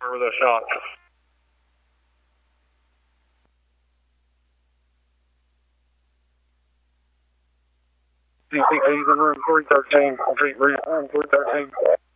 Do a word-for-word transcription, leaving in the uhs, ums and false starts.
Where were those shots? C C T's in room three thirteen. Repeat, room three thirteen.